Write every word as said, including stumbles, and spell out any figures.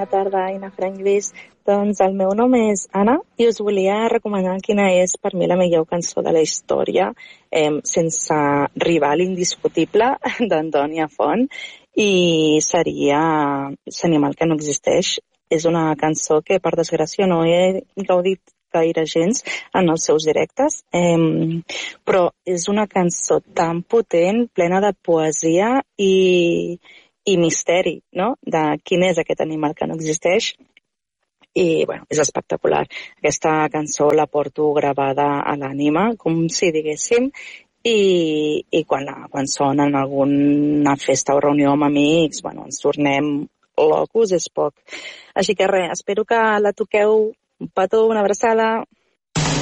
bona tarda, Aina, Fran, Lluís. Doncs el meu nom és Anna i us volia recomanar quina és per mi la millor cançó de la història, eh, sense rival indiscutible, d'Antònia Font, i seria S'animal que no existeix. És una cançó que, per desgràcia, no he gaudit gaire gens en els seus directes, eh, però és una cançó tan potent, plena de poesia i, i misteri, no?, de quin és aquest animal que no existeix. I, bueno, és espectacular. Aquesta cançó la porto gravada a l'ànima, com si diguéssim, i, i quan, la, quan sona en alguna festa o reunió amb amics, bueno, ens tornem locos, és poc. Així que res, espero que la toqueu. Un petó, una abraçada.